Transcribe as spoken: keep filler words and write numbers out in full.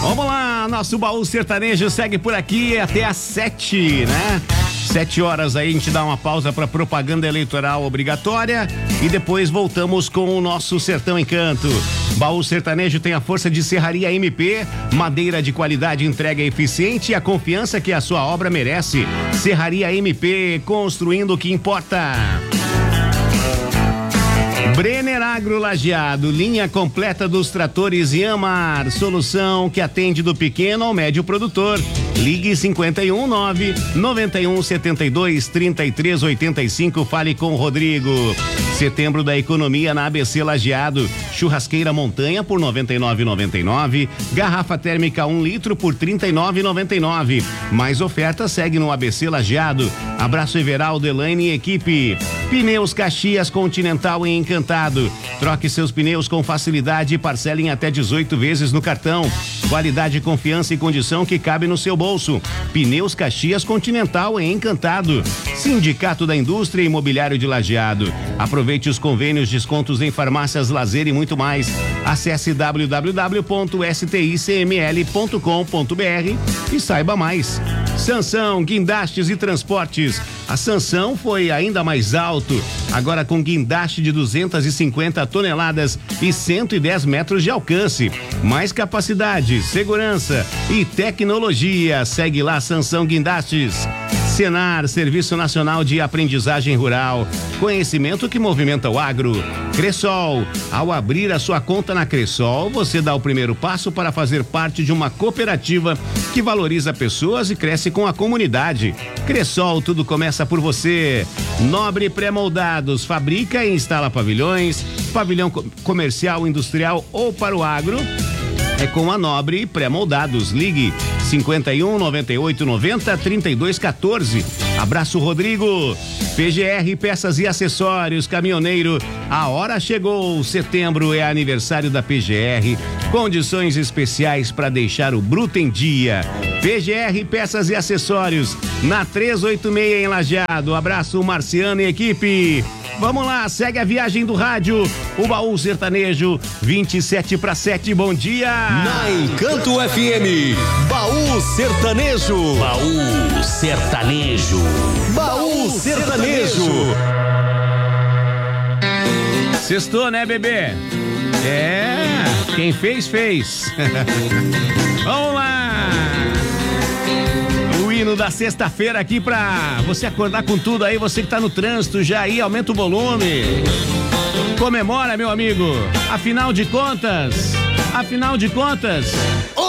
Vamos lá, nosso baú sertanejo segue por aqui até às sete, né? Sete horas aí a gente dá uma pausa para propaganda eleitoral obrigatória e depois voltamos com o nosso Sertão Encanto. Baú sertanejo tem a força de Serraria M P, madeira de qualidade, entrega eficiente e a confiança que a sua obra merece. Serraria M P, construindo o que importa. Brenner Agro Lajeado, linha completa dos tratores Yamar, solução que atende do pequeno ao médio produtor. Ligue cinquenta e um, nove, noventa e um, setenta e dois, trinta e três, oitenta e cinco, fale com o Rodrigo. Setembro da economia na A B C Lajeado, churrasqueira Montanha por noventa e nove reais e noventa e nove centavos, garrafa térmica um litro por trinta e nove reais e noventa e nove centavos. Mais oferta segue no A B C Lajeado. Abraço Everaldo, Elaine e equipe. Pneus Caxias Continental em Encantado. Troque seus pneus com facilidade e parcele em até dezoito vezes no cartão. Qualidade, confiança e condição que cabe no seu bolso. Pneus Caxias Continental em Encantado. Sindicato da Indústria Imobiliário de Lajeado. Aproveite os convênios, descontos em farmácias, lazer e muito mais. Acesse w w w ponto s t i c m l ponto com ponto b r e saiba mais. Sansão, guindastes e transportes. A Sansão foi ainda mais alto, agora com guindaste de duzentas e cinquenta toneladas e cento e dez metros de alcance. Mais capacidade, segurança e tecnologia. Segue lá, Sansão Guindastes. Senar, Serviço Nacional de Aprendizagem Rural. Conhecimento que movimenta o agro. Cressol. Ao abrir a sua conta na Cressol, você dá o primeiro passo para fazer parte de uma cooperativa que valoriza pessoas e cresce com a comunidade. Cressol, tudo começa por você. Nobre Pré-Moldados, fabrica e instala pavilhões, pavilhão comercial, industrial ou para o agro. É com a Nobre Pré-Moldados. Ligue cinquenta e um, noventa e oito, noventa, trinta e dois, quatorze. Abraço, Rodrigo. P G R Peças e Acessórios, caminhoneiro. A hora chegou. Setembro é aniversário da P G R. Condições especiais para deixar o bruto em dia. P G R Peças e Acessórios, na trezentos e oitenta e seis em Lajeado. Abraço, Marciano e equipe. Vamos lá, segue a viagem do rádio. O baú sertanejo, vinte e sete para sete, bom dia. Na Encanto F M, baú sertanejo. Baú sertanejo. Baú sertanejo. Sextou, né, bebê? É, quem fez, fez. Vamos lá. O hino da sexta-feira aqui pra você acordar com tudo aí, você que tá no trânsito já aí, aumenta o volume. Comemora, meu amigo. Afinal de contas, afinal de contas...